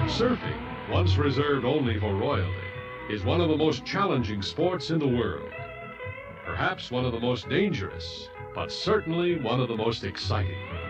Surfing, once reserved only for royalty, is one of the most challenging sports in the world. Perhaps one of the most dangerous, but certainly one of the most exciting.